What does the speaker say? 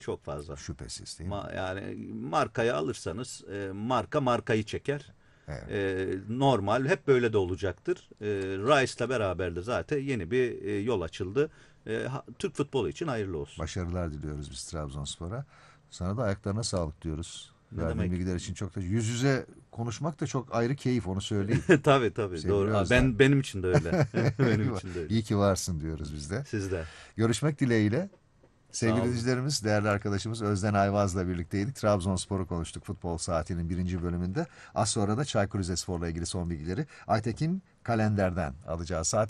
Çok fazla. Şüphesiz değil mi? Yani markayı alırsanız marka markayı çeker. Evet. Normal hep böyle de olacaktır. Rice'la beraber de zaten yeni bir yol açıldı. Türk futbolu için hayırlı olsun. Başarılar diliyoruz biz Trabzonspor'a. Sana da ayaklarına sağlık diyoruz. Ne Verdiğin demek? bilgiler için çok da yüz yüze konuşmak da çok ayrı keyif, onu söyleyeyim. Tabii tabii doğru. Seviliyoruz da. Benim için de öyle. Benim için de öyle. İyi ki varsın diyoruz biz de. Sizde. Görüşmek dileğiyle. Sağ Sevgili olun. dinleyicilerimiz, değerli arkadaşımız Özden Ayvaz'la birlikteydik. Trabzonspor'u konuştuk Futbol Saati'nin birinci bölümünde. Az sonra da Çaykur Rizespor'la ilgili son bilgileri Aytekin Kalender'den alacağız. Saat